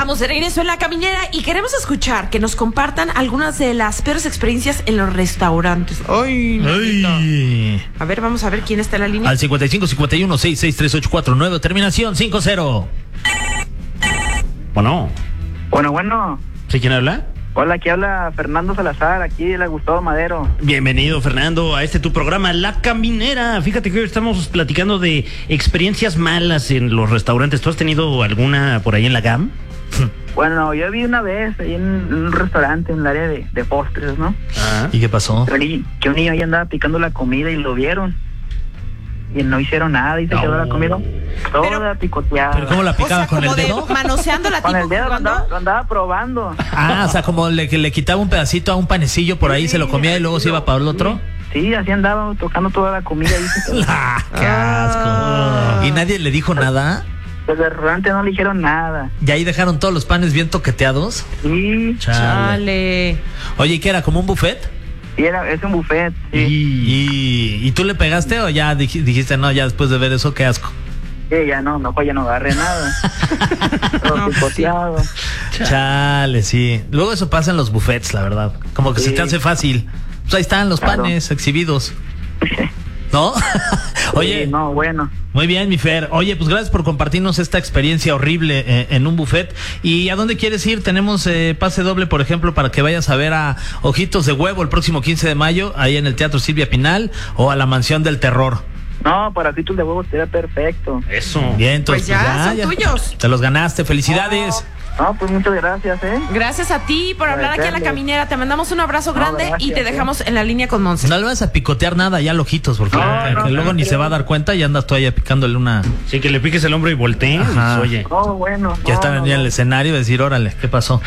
estamos de regreso en La Caminera y queremos escuchar que nos compartan algunas de las peores experiencias en los restaurantes. Ay. A ver, vamos a ver quién está en la línea. Al 5551-663849, terminación 50. Bueno. Bueno. ¿Sí, quién habla? Hola, aquí habla Fernando Salazar, aquí de la Gustavo Madero. Bienvenido, Fernando, a tu programa La Caminera. Fíjate que hoy estamos platicando de experiencias malas en los restaurantes. ¿Tú has tenido alguna por ahí en la GAM? Bueno, yo vi una vez ahí en un restaurante en el área de postres, ¿no? ¿Y qué pasó? Que un niño ahí andaba picando la comida y lo vieron. Y no hicieron nada y se quedó la comida toda picoteada. ¿Pero cómo la picaba? O sea, con el dedo? Manoseándola Con tipo el dedo jugando. lo andaba probando. O sea, como le quitaba un pedacito a un panecillo por ahí, se lo comía y luego se iba para el otro. Sí, así andaba tocando toda la comida. ¡Qué asco! ¿Y nadie le dijo nada? Pues del restaurante no le dijeron nada. ¿Y ahí dejaron todos los panes bien toqueteados? Sí. Chale. Oye, ¿y qué era? ¿Como un buffet? Sí, es un buffet. Sí. ¿Y tú le pegaste o ya dijiste, no, ya después de ver eso, qué asco? Sí, ya no agarré nada. Todo picoteado. Chale, sí. Luego eso pasa en los buffets, la verdad. Como que se te hace fácil. Pues ahí están los panes exhibidos. ¿No? Oye. Sí, no, bueno. Muy bien, mi Fer. Oye, pues gracias por compartirnos esta experiencia horrible en un buffet. ¿Y a dónde quieres ir? Tenemos pase doble, por ejemplo, para que vayas a ver a Ojitos de Huevo el próximo 15 de mayo, ahí en el Teatro Silvia Pinal, o a la Mansión del Terror. No, para Ojitos de Huevo sería perfecto. Eso. Bien, entonces Pues ya son tuyos. Te los ganaste. Felicidades. No, pues muchas gracias, Gracias a ti por hablar aquí en La Caminera. Te mandamos un abrazo grande y te dejamos en la línea con Monse. No le vas a picotear nada ya al Ojitos, porque que luego ni se va a dar cuenta y andas tú ahí picándole una... Sí, que le piques el hombro y voltees. Oye. No, bueno. Ya están en el escenario y decir, órale, ¿qué pasó?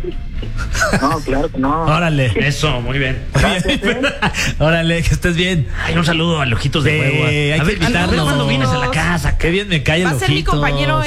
No, claro que no. Órale. Eso, muy bien. Órale, que estés bien. Ay, un saludo a Ojitos de Huevo. Hay que invitarlo. Cuando vienes a la casa. Qué bien me cae el Va a ser mi Ojitos. compañero